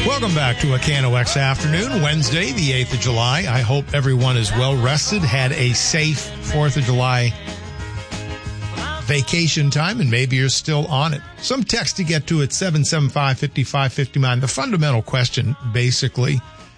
Welcome back to a KNOX Afternoon, Wednesday, the 8th of July. I hope everyone is well rested, had a safe 4th of July vacation time, and maybe you're still on it. Some text to get to at 775-5559. The fundamental question, basically,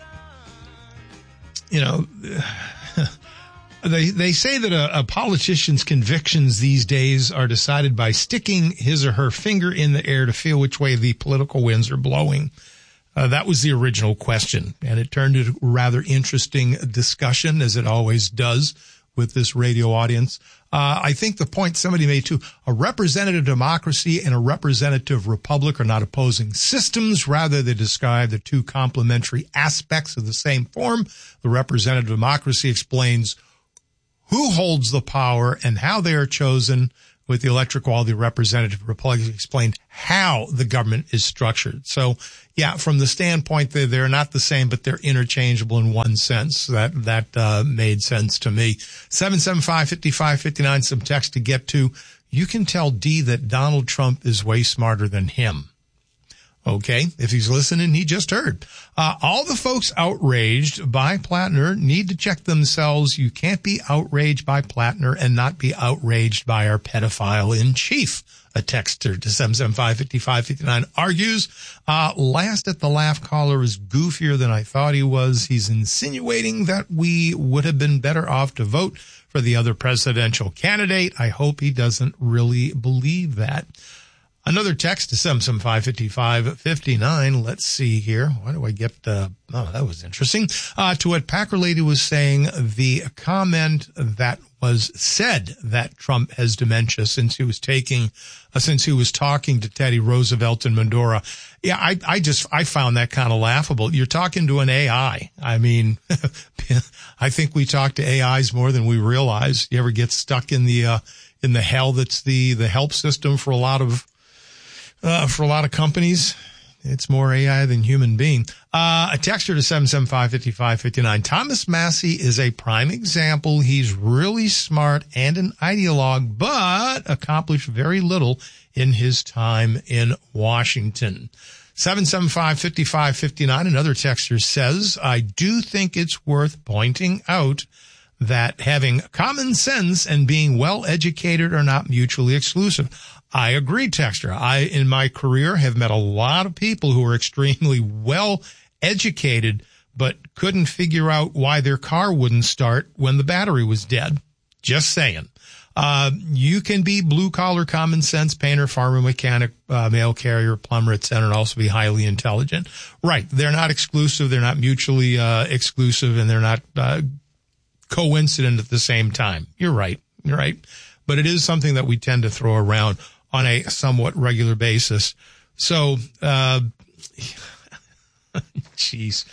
they say that a politician's convictions these days are decided by sticking his or her finger in the air to feel which way the political winds are blowing. That was the original question, and it turned into a rather interesting discussion, as it always does with this radio audience. I think the point somebody made, too, a representative democracy and a representative republic are not opposing systems. Rather, they describe the two complementary aspects of the same form. The representative democracy explains who holds the power and how they are chosen, with the electric wall, the representative republic explained how the government is structured. So, yeah, from the standpoint that they're not the same, but they're interchangeable in one sense. That made sense to me. 775-5559, some text to get to. You can tell D that Donald Trump is way smarter than him. Okay, if he's listening, he just heard. All the folks outraged by Plattner need to check themselves. You can't be outraged by Plattner and not be outraged by our pedophile in chief. A texter to 775-5559 argues, last at the laugh caller is goofier than I thought he was. He's insinuating that we would have been better off to vote for the other presidential candidate. I hope he doesn't really believe that. Another text to 775-5559. Let's see here. Why do I get that was interesting. To what Packer Lady was saying, the comment that was said that Trump has dementia since he was talking to Teddy Roosevelt and Medora. Yeah, I found that kind of laughable. You're talking to an AI. I mean, I think we talk to AIs more than we realize. You ever get stuck in the hell that's the help system for a lot of companies? It's more AI than human being. A texter to 775-5559. Thomas Massey is a prime example. He's really smart and an ideologue, but accomplished very little in his time in Washington. 775-5559. Another texter says, I do think it's worth pointing out that having common sense and being well educated are not mutually exclusive. I agree, texter. I, in my career, have met a lot of people who are extremely well educated, but couldn't figure out why their car wouldn't start when the battery was dead. Just saying. You can be blue collar, common sense, painter, farmer, mechanic, mail carrier, plumber, etc., and also be highly intelligent. Right. They're not exclusive. They're not mutually exclusive, and they're not coincident at the same time. You're right. You're right. But it is something that we tend to throw around on a somewhat regular basis. So, geez,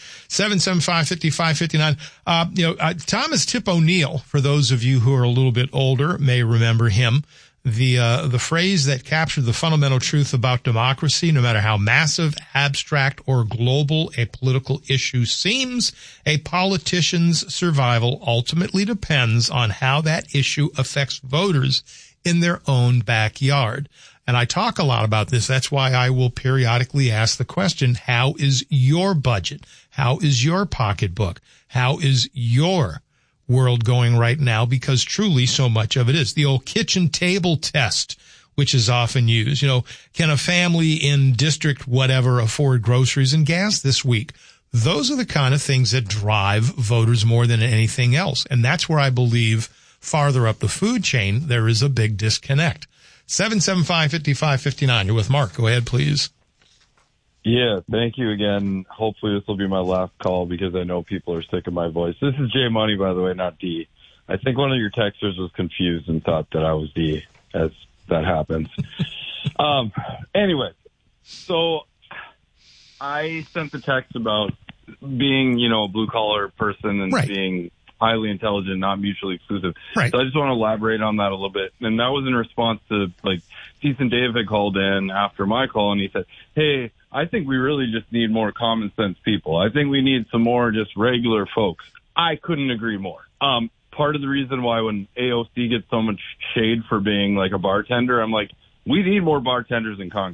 775-5559. Thomas Tip O'Neill, for those of you who are a little bit older, may remember him. The phrase that captured the fundamental truth about democracy, no matter how massive, abstract, or global a political issue seems, a politician's survival ultimately depends on how that issue affects voters in their own backyard. And I talk a lot about this. That's why I will periodically ask the question, how is your budget? How is your pocketbook? How is your world going right now? Because truly so much of it is. The old kitchen table test, which is often used. Can a family in district whatever afford groceries and gas this week? Those are the kind of things that drive voters more than anything else. And that's where I believe farther up the food chain, there is a big disconnect. 775-5559. You're with Mark. Go ahead, please. Yeah, thank you again. Hopefully this will be my last call because I know people are sick of my voice. This is Jay Money, by the way, not D. I think one of your texters was confused and thought that I was D, as that happens. Anyway, so I sent the text about being, a blue-collar person and being highly intelligent, not mutually exclusive. Right. So I just want to elaborate on that a little bit. And that was in response to, Decent Dave had called in after my call, and he said, hey, I think we really just need more common sense people. I think we need some more just regular folks. I couldn't agree more. Part of the reason why when AOC gets so much shade for being like a bartender, I'm like, we need more bartenders in Congress.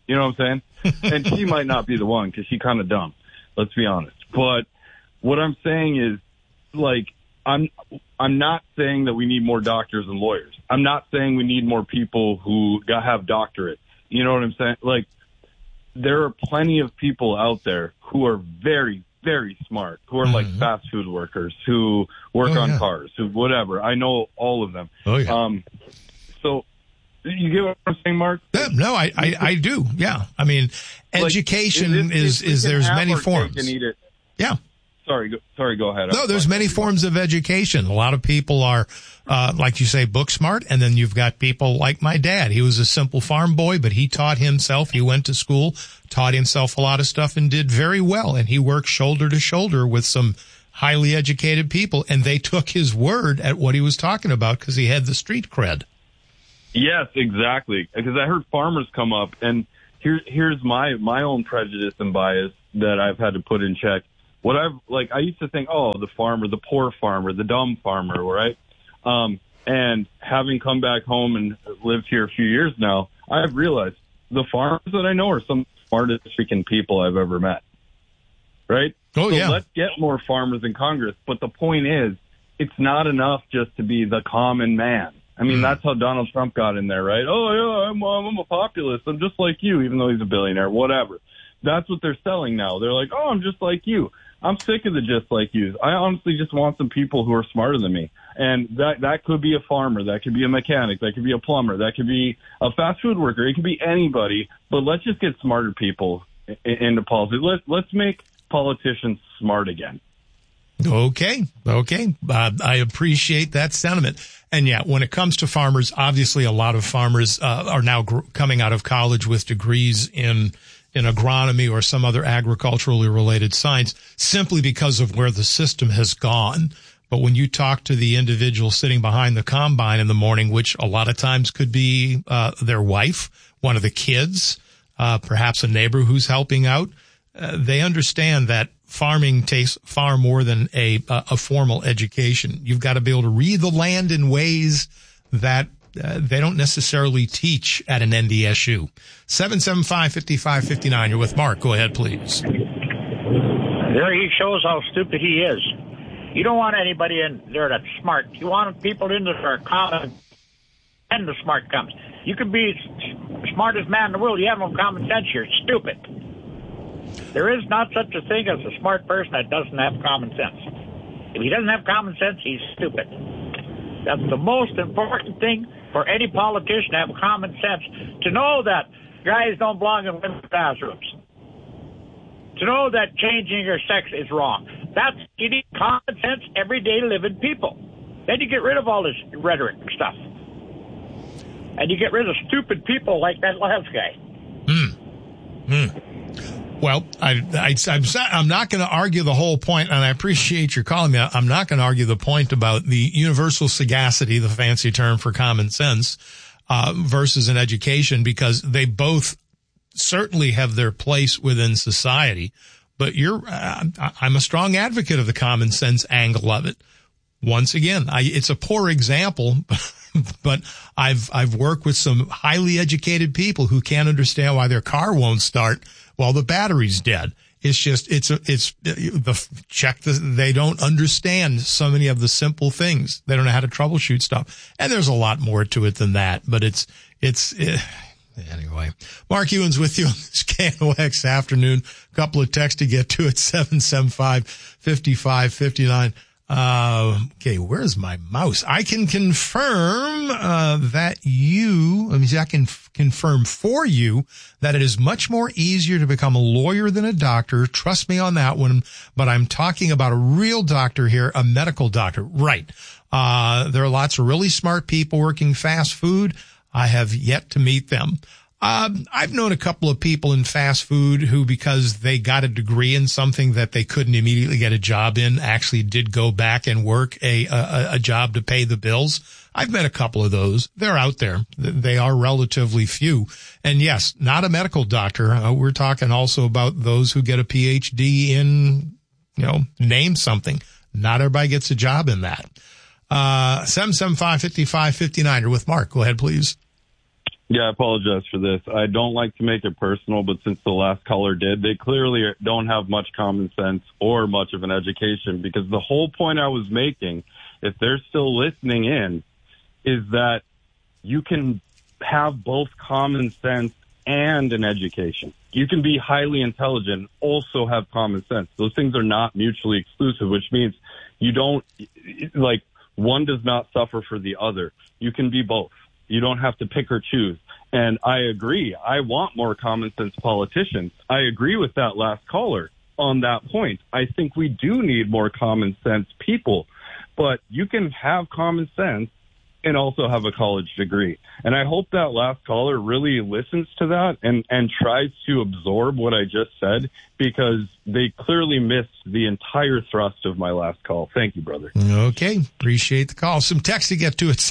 You know what I'm saying? And she might not be the one because she's kind of dumb. Let's be honest. But what I'm saying is, like, I'm not saying that we need more doctors and lawyers. I'm not saying we need more people who have doctorates. You know what I'm saying? Like, there are plenty of people out there who are very, very smart, who are like fast food workers, who work on cars, who whatever. I know all of them. Oh, yeah. So you get what I'm saying, Mark? Yeah, no, I do. Yeah. I mean, education is there's many forms. Yeah. Sorry, go ahead. No, there's many forms of education. A lot of people are, like you say, book smart. And then you've got people like my dad. He was a simple farm boy, but he taught himself. He went to school, taught himself a lot of stuff and did very well. And he worked shoulder to shoulder with some highly educated people. And they took his word at what he was talking about because he had the street cred. Yes, exactly. Because I heard farmers come up, and here's my own prejudice and bias that I've had to put in check. I used to think, the farmer, the poor farmer, the dumb farmer, right? And having come back home and lived here a few years now, I've realized the farmers that I know are some of the smartest freaking people I've ever met. Right? Oh, yeah. So let's get more farmers in Congress. But the point is, it's not enough just to be the common man. I mean, that's how Donald Trump got in there, right? Oh, yeah, I'm a populist. I'm just like you, even though he's a billionaire, whatever. That's what they're selling now. They're like, I'm just like you. I'm sick of the just like yous. I honestly just want some people who are smarter than me. And that could be a farmer. That could be a mechanic. That could be a plumber. That could be a fast food worker. It could be anybody. But let's just get smarter people into politics. Let's make politicians smart again. Okay. I appreciate that sentiment. And yeah, when it comes to farmers, obviously a lot of farmers are now coming out of college with degrees in agronomy or some other agriculturally related science simply because of where the system has gone. But when you talk to the individual sitting behind the combine in the morning, which a lot of times could be their wife, one of the kids, perhaps a neighbor who's helping out, they understand that farming takes far more than a formal education. You've got to be able to read the land in ways that they don't necessarily teach at an NDSU. 775-5559. You're with Mark. Go ahead, please. There he shows how stupid he is. You don't want anybody in there that's smart. You want people in there that are common, and the smart comes. You could be the smartest man in the world. You have no common sense. You're stupid. There is not such a thing as a smart person that doesn't have common sense. If he doesn't have common sense, he's stupid. That's the most important thing for any politician to have common sense, to know that guys don't belong in women's bathrooms, to know that changing your sex is wrong. You need common sense, everyday living people. Then you get rid of all this rhetoric stuff. And you get rid of stupid people like that last guy. Well, I'm not going to argue the whole point, and I appreciate your calling me. I'm not going to argue the point about the universal sagacity, the fancy term for common sense, versus an education, because they both certainly have their place within society. But I'm a strong advocate of the common sense angle of it. Once again, it's a poor example, but I've worked with some highly educated people who can't understand why their car won't start while the battery's dead. It's just, they don't understand so many of the simple things. They don't know how to troubleshoot stuff. And there's a lot more to it than that, but anyway. Mark Ewan's with you on this KNOX afternoon. A couple of texts to get to at 775-5559. Okay, where's my mouse? I can confirm I can confirm for you that it is much more easier to become a lawyer than a doctor. Trust me on that one. But I'm talking about a real doctor here, a medical doctor. Right. There are lots of really smart people working fast food. I have yet to meet them. I've known a couple of people in fast food who, because they got a degree in something that they couldn't immediately get a job in, actually did go back and work a job to pay the bills. I've met a couple of those. They're out there. They are relatively few. And yes, not a medical doctor. We're talking also about those who get a PhD in, name something. Not everybody gets a job in that. 775-5559. You're with Mark. Go ahead, please. Yeah, I apologize for this. I don't like to make it personal, but since the last caller did, they clearly don't have much common sense or much of an education, because the whole point I was making, if they're still listening in, is that you can have both common sense and an education. You can be highly intelligent, also have common sense. Those things are not mutually exclusive, which means you don't, like, one does not suffer for the other. You can be both. You don't have to pick or choose. And I agree. I want more common sense politicians. I agree with that last caller on that point. I think we do need more common sense people. But you can have common sense and also have a college degree. And I hope that last caller really listens to that and tries to absorb what I just said, because they clearly missed the entire thrust of my last call. Thank you, brother. Okay. Appreciate the call. Some text to get to at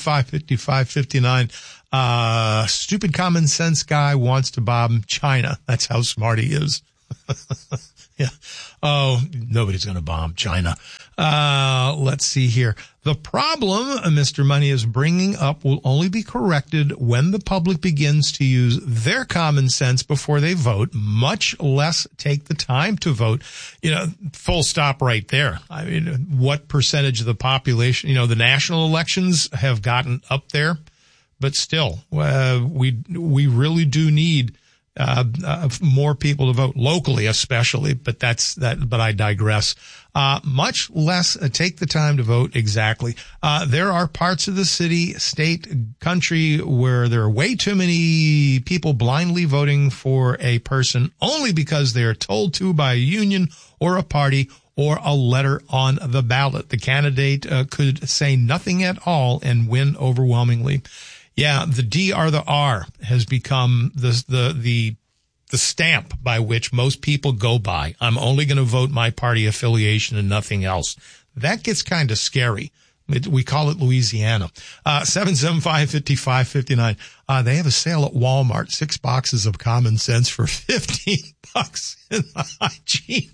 775-5559. Stupid common sense guy wants to bomb China. That's how smart he is. Yeah. Oh, nobody's going to bomb China. Let's see here. The problem Mr. Money is bringing up will only be corrected when the public begins to use their common sense before they vote, much less take the time to vote. You know, full stop right there. I mean, what percentage of the population, the national elections have gotten up there, but still, we really do need more people to vote locally, especially, but but I digress. Much less take the time to vote. Exactly. There are parts of the city, state, country where there are way too many people blindly voting for a person only because they are told to by a union or a party or a letter on the ballot. The candidate could say nothing at all and win overwhelmingly. Yeah, the D or the R has become the stamp by which most people go by. I'm only going to vote my party affiliation and nothing else. That gets kind of scary. We call it Louisiana. 775-5559. They have a sale at Walmart. 6 boxes of common sense for $15 in the hygiene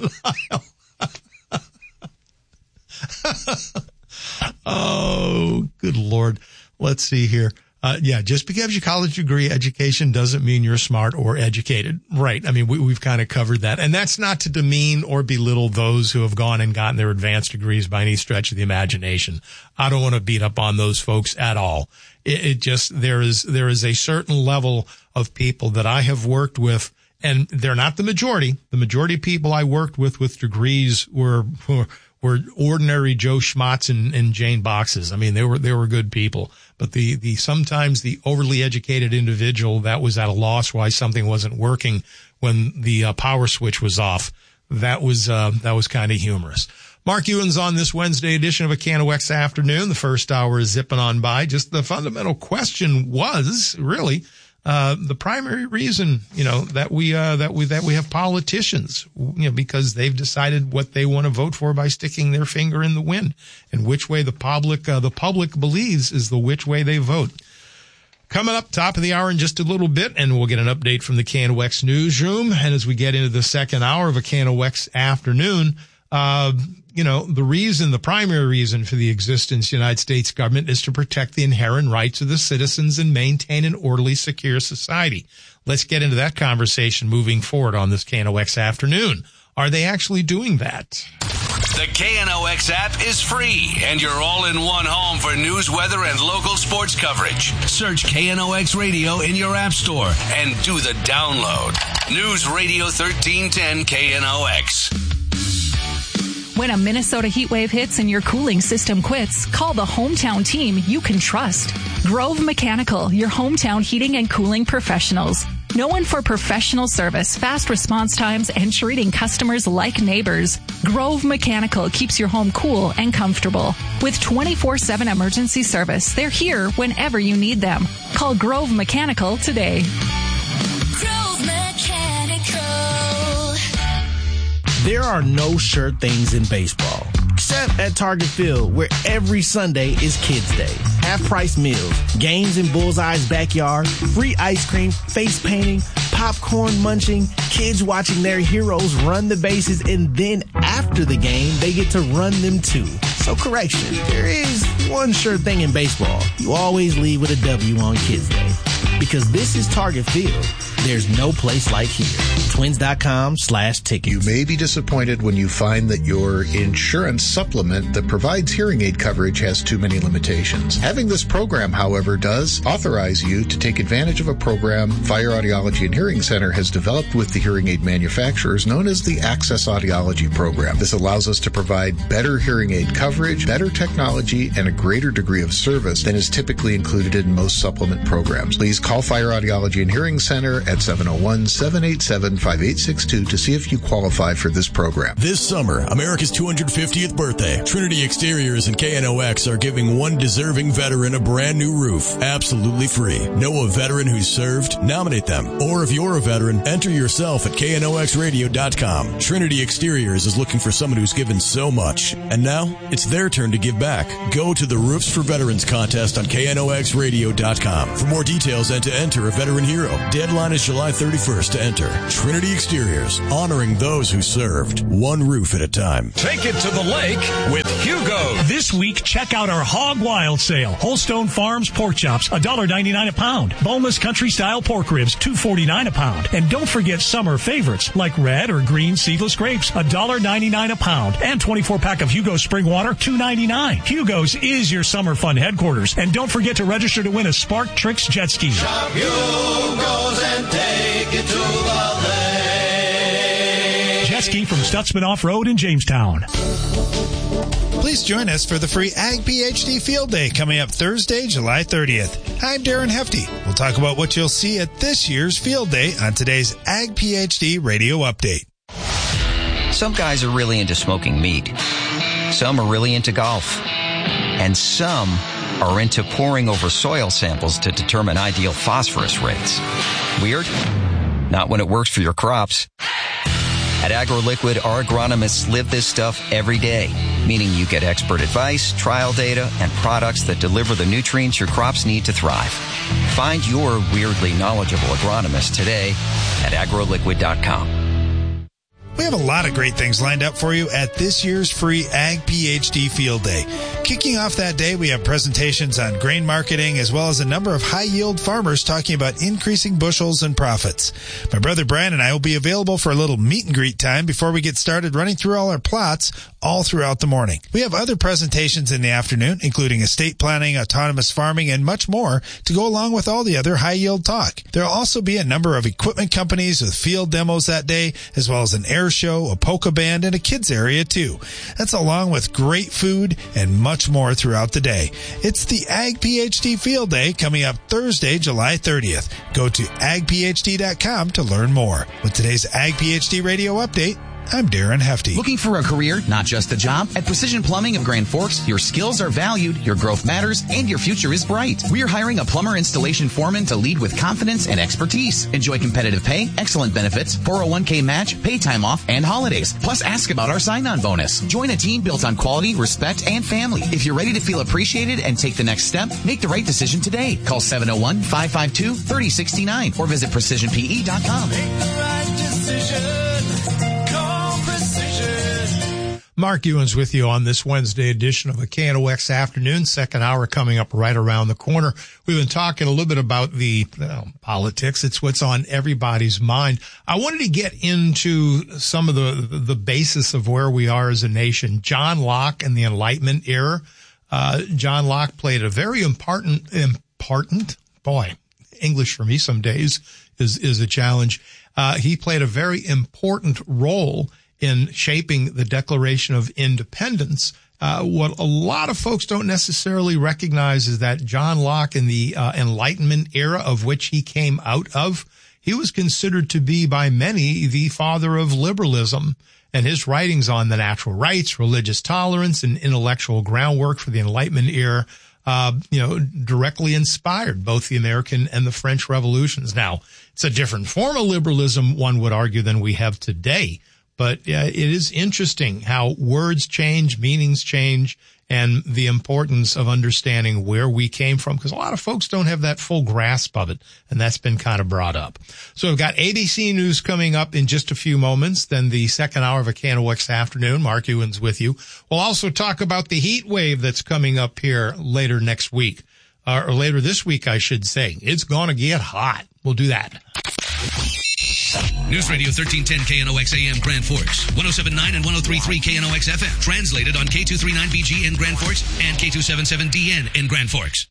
aisle. Oh, good Lord. Let's see here. Just because your college degree education doesn't mean you're smart or educated. Right. I mean, we've kind of covered that. And that's not to demean or belittle those who have gone and gotten their advanced degrees by any stretch of the imagination. I don't want to beat up on those folks at all. It just, there is a certain level of people that I have worked with, and they're not the majority. The majority of people I worked with degrees were ordinary Joe Schmatz and Jane Boxes. I mean, they were good people, but the sometimes the overly educated individual that was at a loss why something wasn't working when the power switch was off, that was kind of humorous. Mark Ewan's on this Wednesday edition of A Can of Wex Afternoon. The first hour is zipping on by. Just the fundamental question was really the primary reason, that we have politicians, because they've decided what they want to vote for by sticking their finger in the wind, and which way the public believes is the which way they vote. Coming up top of the hour in just a little bit, and we'll get an update from the Can of Wex newsroom. And as we get into the second hour of A Can of Wex Afternoon, the primary reason for the existence of the United States government is to protect the inherent rights of the citizens and maintain an orderly, secure society. Let's get into that conversation moving forward on this KNOX Afternoon. Are they actually doing that? The KNOX app is free, and you're all in one home for news, weather, and local sports coverage. Search KNOX Radio in your app store and do the download. News Radio 1310 KNOX. When a Minnesota heat wave hits and your cooling system quits, call the hometown team you can trust. Grove Mechanical, your hometown heating and cooling professionals. Known for professional service, fast response times, and treating customers like neighbors, Grove Mechanical keeps your home cool and comfortable. With 24/7 emergency service, they're here whenever you need them. Call Grove Mechanical today. Grove Mechanical. There are no sure things in baseball, except at Target Field, where every Sunday is Kids Day. Half-price meals, games in Bullseye's backyard, free ice cream, face painting, popcorn munching, kids watching their heroes run the bases, and then after the game, they get to run them too. So correction, there is one sure thing in baseball. You always leave with a W on Kids Day. Because this is Target Field. There's no place like here. Twins.com/tickets. You may be disappointed when you find that your insurance supplement that provides hearing aid coverage has too many limitations. Having this program, however, does authorize you to take advantage of a program Fire Audiology and Hearing Center has developed with the hearing aid manufacturers known as the Access Audiology Program. This allows us to provide better hearing aid coverage, better technology, and a greater degree of service than is typically included in most supplement programs. Please call Fire Audiology and Hearing Center at 701-787-5862 to see if you qualify for this program. This summer, America's 250th birthday, Trinity Exteriors and KNOX are giving one deserving veteran a brand new roof, absolutely free. Know a veteran who's served? Nominate them. Or if you're a veteran, enter yourself at knoxradio.com. Trinity Exteriors is looking for someone who's given so much. And now, it's their turn to give back. Go to the Roofs for Veterans contest on knoxradio.com. For more details and to enter a veteran hero. Deadline is July 31st to enter. Trinity Exteriors, honoring those who served, one roof at a time. Take it to the lake with Hugo. This week, check out our Hog Wild sale. Holstone Farms pork chops, $1.99 a pound. Boneless country style pork ribs, $2.49 a pound. And don't forget summer favorites like red or green seedless grapes, $1.99 a pound. And 24-pack of Hugo's spring water, $2.99. Hugo's is your summer fun headquarters. And don't forget to register to win a Spark Tricks jet ski. Shop Hugo's and take it to the lake. Jet ski from Stutzman Off-Road in Jamestown. Please join us for the free Ag PhD Field Day coming up Thursday, July 30th. I'm Darren Hefty. We'll talk about what you'll see at this year's Field Day on today's Ag PhD Radio Update. Some guys are really into smoking meat. Some are really into golf. And some are into poring over soil samples to determine ideal phosphorus rates. Weird? Not when it works for your crops. At AgroLiquid, our agronomists live this stuff every day, meaning you get expert advice, trial data, and products that deliver the nutrients your crops need to thrive. Find your weirdly knowledgeable agronomist today at agroliquid.com. We have a lot of great things lined up for you at this year's free Ag PhD Field Day. Kicking off that day, we have presentations on grain marketing as well as a number of high-yield farmers talking about increasing bushels and profits. My brother Brian and I will be available for a little meet and greet time before we get started running through all our plots all throughout the morning. We have other presentations in the afternoon, including estate planning, autonomous farming, and much more to go along with all the other high-yield talk. There will also be a number of equipment companies with field demos that day, as well as an air show, a polka band, and a kids area too. That's along with great food and much more throughout the day. It's the Ag PhD Field Day coming up Thursday, July 30th. Go to agphd.com to learn more. With today's Ag PhD Radio Update, I'm Darren Hefty. Looking for a career, not just a job? At Precision Plumbing of Grand Forks, your skills are valued, your growth matters, and your future is bright. We are hiring a plumber installation foreman to lead with confidence and expertise. Enjoy competitive pay, excellent benefits, 401k match, pay time off, and holidays. Plus, ask about our sign-on bonus. Join a team built on quality, respect, and family. If you're ready to feel appreciated and take the next step, make the right decision today. Call 701-552-3069 or visit precisionpe.com. Make the right decision. Mark Ewens with you on this Wednesday edition of the KNOX Afternoon, second hour coming up right around the corner. We've been talking a little bit about the politics. It's what's on everybody's mind. I wanted to get into some of the basis of where we are as a nation. John Locke and the Enlightenment era. John Locke played a very important, boy, English for me some days is a challenge. He played a very important role in shaping the Declaration of Independence. What a lot of folks don't necessarily recognize is that John Locke in the Enlightenment era of which he came out of, he was considered to be by many the father of liberalism, and his writings on the natural rights, religious tolerance, and intellectual groundwork for the Enlightenment era directly inspired both the American and the French revolutions. Now, it's a different form of liberalism, one would argue, than we have today. But it is interesting how words change, meanings change, and the importance of understanding where we came from, because a lot of folks don't have that full grasp of it, and that's been kind of brought up. So we've got ABC News coming up in just a few moments, then the second hour of a KNOX Afternoon. Mark Ewens with you. We'll also talk about the heat wave that's coming up here later next week. or later this week, I should say. It's going to get hot. We'll do that. News Radio 1310 KNOX AM Grand Forks, 107.9 and 103.3 KNOX FM. Translated on K239BG in Grand Forks and K277DN in Grand Forks.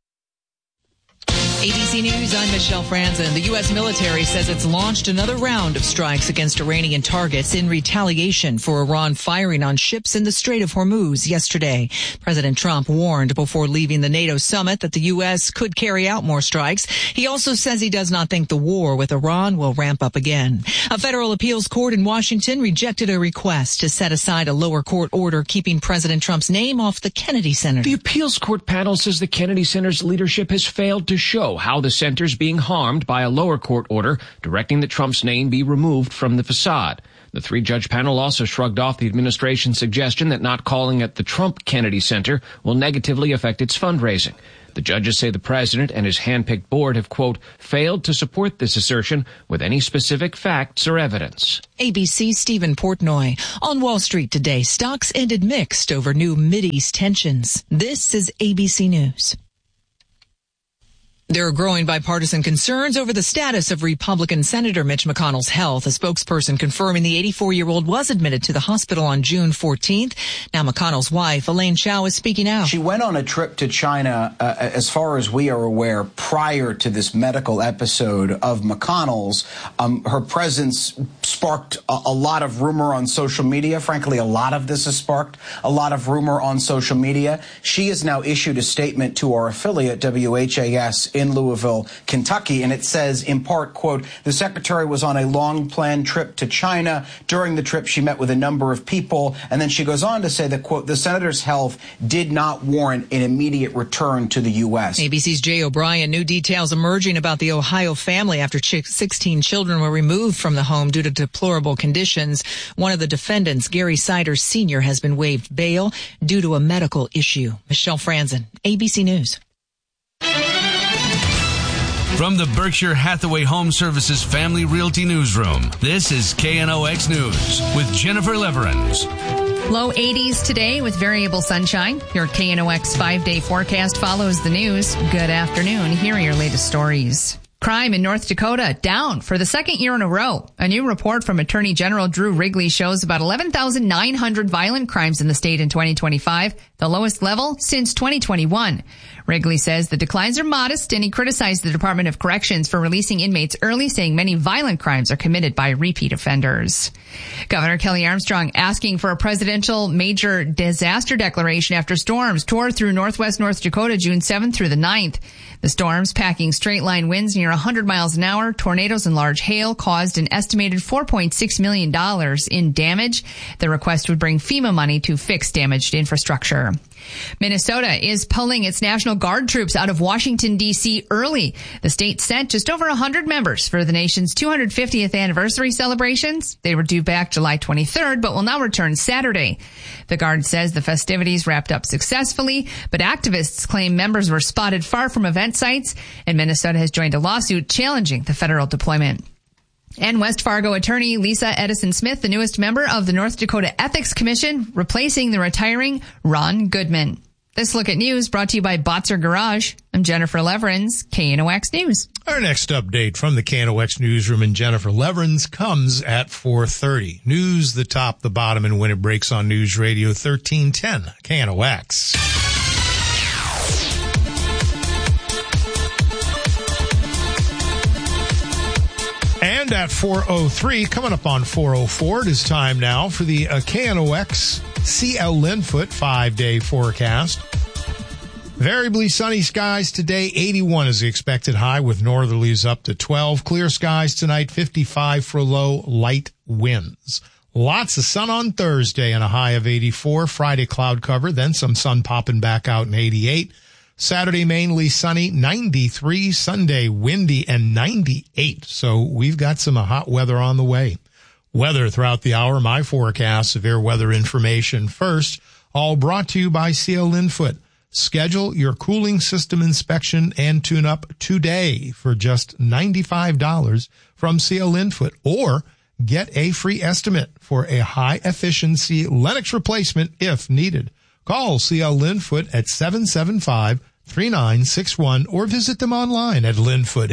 ABC News, I'm Michelle Franzen. The U.S. military says it's launched another round of strikes against Iranian targets in retaliation for Iran firing on ships in the Strait of Hormuz yesterday. President Trump warned before leaving the NATO summit that the U.S. could carry out more strikes. He also says he does not think the war with Iran will ramp up again. A federal appeals court in Washington rejected a request to set aside a lower court order keeping President Trump's name off the Kennedy Center. The appeals court panel says the Kennedy Center's leadership has failed to show how the center's being harmed by a lower court order directing that Trump's name be removed from the facade. The three-judge panel also shrugged off the administration's suggestion that not calling it the Trump Kennedy Center will negatively affect its fundraising. The judges say the president and his hand-picked board have, quote, failed to support this assertion with any specific facts or evidence. ABC's Stephen Portnoy. On Wall Street today, stocks ended mixed over new Mideast tensions. This is ABC News. There are growing bipartisan concerns over the status of Republican Senator Mitch McConnell's health. A spokesperson confirming the 84-year-old was admitted to the hospital on June 14th. Now McConnell's wife, Elaine Chao, is speaking out. She went on a trip to China, as far as we are aware, prior to this medical episode of McConnell's. Her presence sparked a lot of rumor on social media. Frankly, a lot of this has sparked a lot of rumor on social media. She has now issued a statement to our affiliate, WHAS, in Louisville, Kentucky, and it says, in part, quote, the secretary was on a long-planned trip to China. During the trip, she met with a number of people, and then she goes on to say that, quote, the senator's health did not warrant an immediate return to the U.S. ABC's Jay O'Brien, new details emerging about the Ohio family after 16 children were removed from the home due to deplorable conditions. One of the defendants, Gary Siders Sr., has been waived bail due to a medical issue. Michelle Franzen, ABC News. From the Berkshire Hathaway Home Services Family Realty Newsroom, this is KNOX News with Jennifer Leverins. Low 80s today with variable sunshine. Your KNOX 5-day forecast follows the news. Good afternoon. Here are your latest stories. Crime in North Dakota down for the second year in a row. A new report from Attorney General Drew Wrigley shows about 11,900 violent crimes in the state in 2025, the lowest level since 2021. Wrigley says the declines are modest, and he criticized the Department of Corrections for releasing inmates early, saying many violent crimes are committed by repeat offenders. Governor Kelly Armstrong asking for a presidential major disaster declaration after storms tore through northwest North Dakota June 7th through the 9th. The storms, packing straight-line winds near 100 miles an hour, tornadoes and large hail, caused an estimated $4.6 million in damage. The request would bring FEMA money to fix damaged infrastructure. Minnesota is pulling its National Guard troops out of Washington, D.C. early. The state sent just over 100 members for the nation's 250th anniversary celebrations. They were due back July 23rd, but will now return Saturday. The Guard says the festivities wrapped up successfully, but activists claim members were spotted far from event sites, and Minnesota has joined a lawsuit challenging the federal deployment. And West Fargo attorney Lisa Edison Smith, the newest member of the North Dakota Ethics Commission, replacing the retiring Ron Goodman. This Look at News brought to you by Botzer Garage. I'm Jennifer Leverins, KNOX News. Our next update from the KNOX Newsroom and Jennifer Leverins comes at 4:30. News, the top, the bottom, and when it breaks on News Radio 1310, KNOX. And at 4:03, coming up on 4:04, it is time now for the KNOX CL Linfoot 5-day forecast. Variably sunny skies today, 81 is the expected high with northerlies up to 12. Clear skies tonight, 55 for a low, light winds. Lots of sun on Thursday and a high of 84. Friday cloud cover, then some sun popping back out in 88. Saturday mainly sunny, 93. Sunday windy and 98. So we've got some hot weather on the way. Weather throughout the hour, my forecast, severe weather information first, all brought to you by CL Linfoot. Schedule your cooling system inspection and tune-up today for just $95 from CL Linfoot, or get a free estimate for a high-efficiency Lennox replacement if needed. Call CL Linfoot at 3961 or visit them online at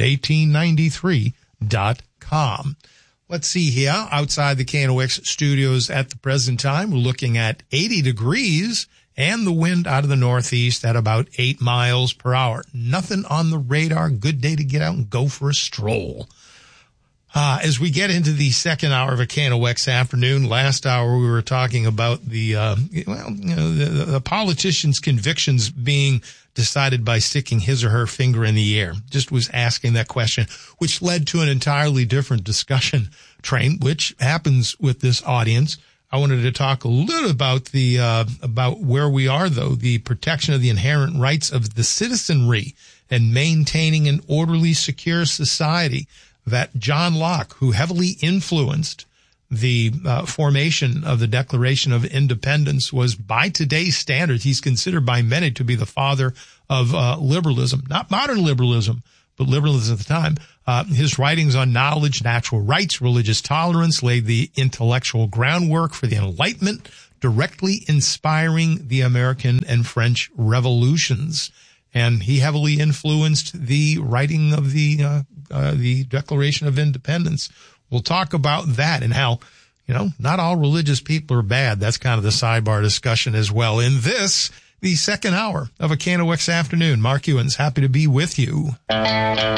linfoot1893.com. Let's see here outside the KNOX studios at the present time. We're looking at 80 degrees and the wind out of the northeast at about 8 miles per hour. Nothing on the radar. Good day to get out and go for a stroll. As we get into the second hour of a KNOX afternoon, last hour we were talking about the politician's convictions being decided by sticking his or her finger in the air. Just was asking that question, which led to an entirely different discussion train, which happens with this audience. I wanted to talk a little about about where we are, though, the protection of the inherent rights of the citizenry and maintaining an orderly, secure society. That John Locke, who heavily influenced the formation of the Declaration of Independence, was, by today's standards, he's considered by many to be the father of liberalism. Not modern liberalism, but liberalism at the time. His writings on knowledge, natural rights, religious tolerance laid the intellectual groundwork for the Enlightenment, directly inspiring the American and French revolutions. And he heavily influenced the writing of the Declaration of Independence. We'll talk about that and how, not all religious people are bad. That's kind of the sidebar discussion as well. In this, the second hour of a KNOX afternoon. Mark Ewens, happy to be with you.